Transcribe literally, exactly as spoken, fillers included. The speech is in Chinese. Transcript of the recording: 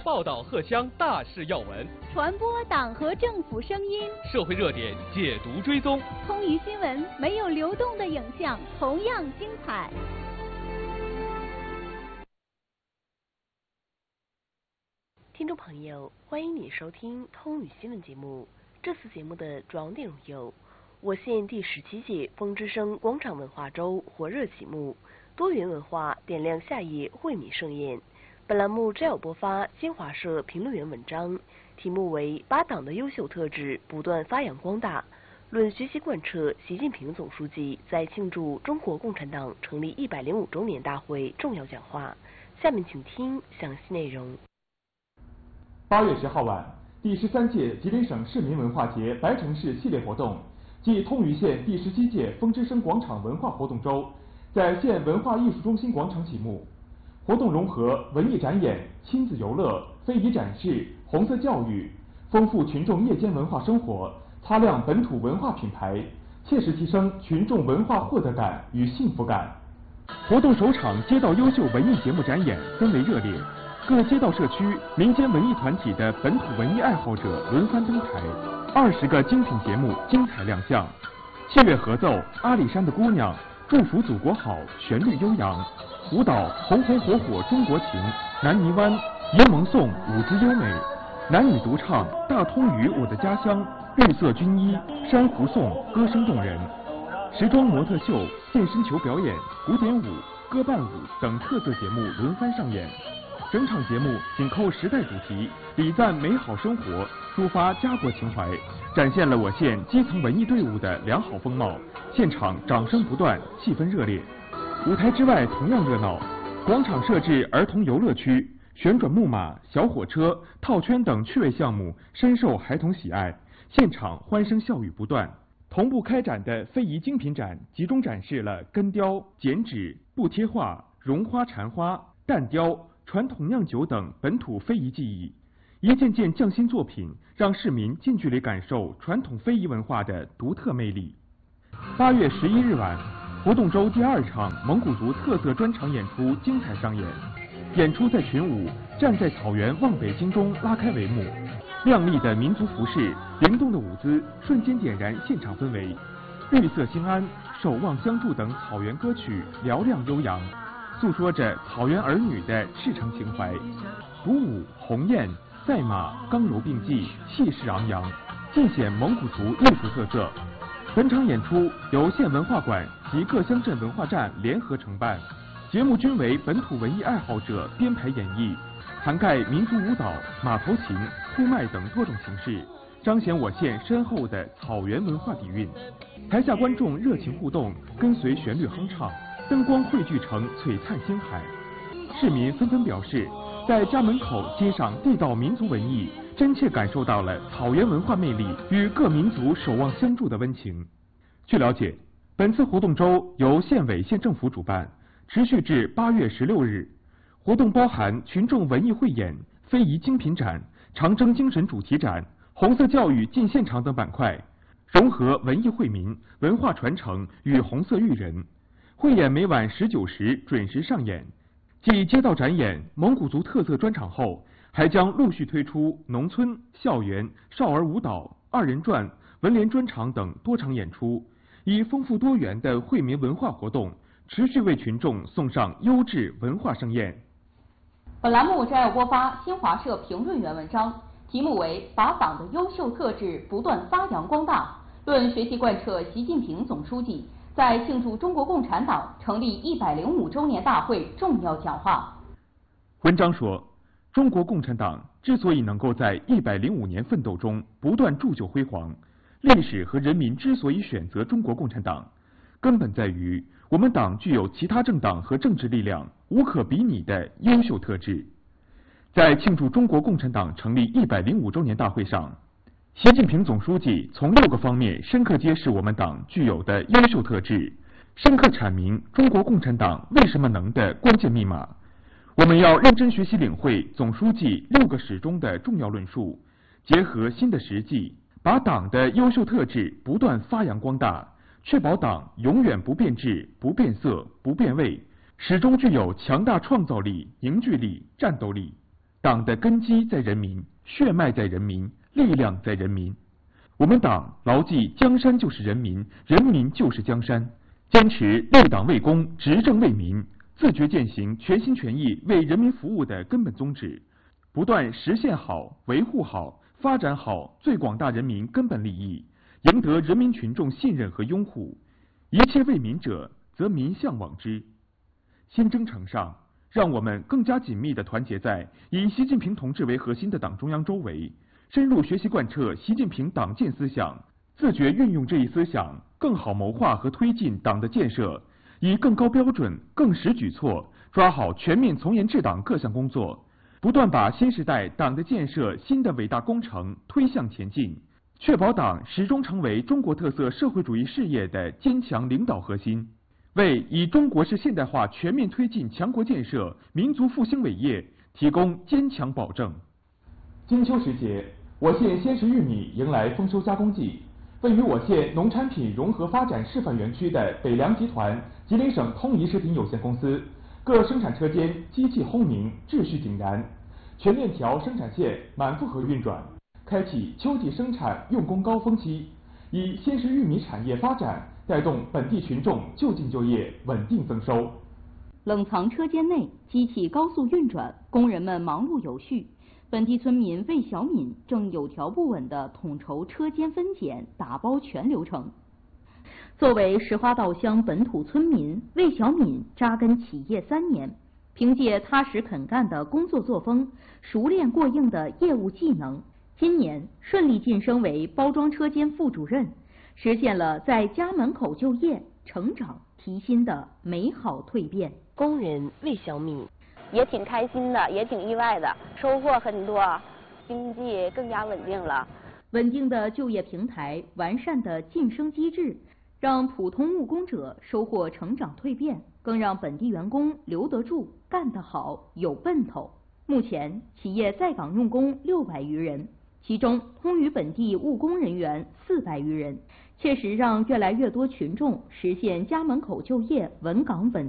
报道贺湘大事要闻， 传播党和政府声音， 社会热点解读追踪。 通舆新闻没有流动的影像，同样精彩。 听众朋友，欢迎你收听通语新闻节目。这次节目的主要内容有：我县第十七届风之声广场文化周火热启幕，多元文化点亮夏夜惠民盛宴。本栏目摘要播发新华社评论员文章，题目为“把党的优秀特质不断发扬光大”，论学习贯彻习近平总书记在庆祝中国共产党成立一百零五周年大会重要讲话。下面请听详细内容。 八月十号晚，第十三届吉林省市民文化节白城市系列活动暨通榆县第十七届风之声广场文化活动周在县文化艺术中心广场启幕。活动融合文艺展演、亲子游乐、非遗展示、红色教育，丰富群众夜间文化生活，擦亮本土文化品牌，切实提升群众文化获得感与幸福感。活动首场街道优秀文艺节目展演氛围热烈，各街道社区、民间文艺团体的本土文艺爱好者轮番登台，二十个精品节目精彩亮相。器乐合奏《阿里山的姑娘》，祝福祖国好，旋律悠扬；舞蹈《红红火火中国情》，南泥湾沂蒙颂舞姿优美；男女独唱《大通屿我的家乡》，绿色军衣珊瑚颂歌声动人；时装模特秀、健身球表演、古典舞、歌伴舞等特色节目轮番上演。整场节目紧扣时代主题，礼赞美好生活，抒发家国情怀，展现了我县基层文艺队伍的良好风貌。现场掌声不断，气氛热烈。舞台之外同样热闹，广场设置儿童游乐区，旋转木马、小火车、套圈等趣味项目深受孩童喜爱，现场欢声笑语不断。同步开展的非遗精品展集中展示了根雕、剪纸、布贴画、绒花缠花、蛋雕、传统酿酒等本土非遗技艺，一件件匠心作品让市民近距离感受传统非遗文化的独特魅力。八月十一日晚，活动周第二场蒙古族特色专场演出精彩上演，演出在群舞《站在草原望北京》中拉开帷幕，亮丽的民族服饰、灵动的舞姿瞬间点燃现场氛围，绿色兴安、守望相助等草原歌曲嘹亮悠扬，诉说着草原儿女的赤诚情怀。独舞、鸿雁、赛马刚柔并济，气势昂扬，尽显蒙古族艺术特色。本场演出由县文化馆及各乡镇文化站联合承办，节目均为本土文艺爱好者编排演绎，涵盖民族舞蹈、马头琴、呼麦等多种形式，彰显我县深厚的草原文化底蕴。台下观众热情互动，跟随旋律哼唱，灯光汇聚成璀璨星海。市民纷纷表示，在家门口欣赏地道民族文艺，真切感受到了草原文化魅力与各民族守望相助的温情。据了解，本次活动周由县委县政府主办，持续至八月十六日。活动包含群众文艺汇演、非遗精品展、长征精神主题展、红色教育进现场等板块，融合文艺惠民、文化传承与红色育人。汇演每晚十九时准时上演。继街道展演、蒙古族特色专场后，还将陆续推出农村、校园、少儿舞蹈、二人转、文联专场等多场演出，以丰富多元的惠民文化活动，持续为群众送上优质文化盛宴。 本栏目摘要播发新华社评论员文章，题目为“把党的优秀特质不断发扬光大”，论学习贯彻习近平总书记在庆祝中国共产党成立一百零五周年大会重要讲话。 文章说，中国共产党之所以能够在一百零五年奋斗中不断铸就辉煌，历史和人民之所以选择中国共产党，根本在于我们党具有其他政党和政治力量无可比拟的优秀特质。在庆祝中国共产党成立一百零五周年大会上，习近平总书记从六个方面深刻揭示我们党具有的优秀特质，深刻阐明中国共产党为什么能的关键密码。我们要认真学习领会总书记六个始终的重要论述，结合新的实际，把党的优秀特质不断发扬光大，确保党永远不变质、不变色、不变味，始终具有强大创造力、凝聚力、战斗力。 党的根基在人民，血脉在人民，力量在人民。我们党牢记江山就是人民，人民就是江山，坚持立党为公，执政为民，自觉践行全心全意为人民服务的根本宗旨，不断实现好、维护好、发展好最广大人民根本利益，赢得人民群众信任和拥护。一切为民者，则民向往之。新征程上，让我们更加紧密地团结在以习近平同志为核心的党中央周围，深入学习贯彻习近平党建思想，自觉运用这一思想，更好谋划和推进党的建设，以更高标准、更实举措，抓好全面从严治党各项工作，不断把新时代党的建设新的伟大工程推向前进，确保党始终成为中国特色社会主义事业的坚强领导核心，为以中国式现代化全面推进强国建设、民族复兴伟业提供坚强保证。金秋时节，我县鲜食玉米迎来丰收加工季。位于我县农产品融合发展示范园区的北粮集团吉林省通仪食品有限公司，各生产车间机器轰鸣，秩序井然，全链条生产线满负荷运转，开启秋季生产用工高峰期，以鲜食玉米产业发展带动本地群众就近就业，稳定增收。 冷藏车间内，机器高速运转，工人们忙碌有序。本地村民魏小敏正有条不紊地统筹车间分拣、打包全流程。作为石花稻乡本土村民，魏小敏扎根企业三年，凭借踏实肯干的工作作风、熟练过硬的业务技能，今年顺利晋升为包装车间副主任，实现了在家门口就业、成长提薪的美好蜕变。 工人魏小敏也挺开心的，也挺意外的，收获很多，经济更加稳定了。 稳定的就业平台，完善的晋升机制，让普通务工者收获成长蜕变，更让本地员工留得住、干得好、有奔头。目前，企业在岗用工六百余人，其中通于本地务工人员四百余人，切实让越来越多群众实现家门口就业、稳岗稳